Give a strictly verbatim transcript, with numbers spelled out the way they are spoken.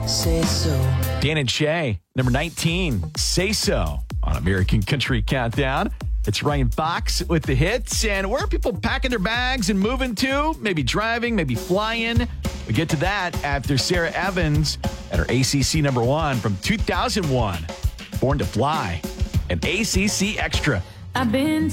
say so. Dan and Shay, number nineteen, Say So on American Country Countdown. It's Ryan Fox with the hits. And where are people packing their bags and moving to? Maybe driving, maybe flying. We get to that after Sarah Evans at her A C C number one from two thousand one. Born to Fly, an A C C Extra. I've been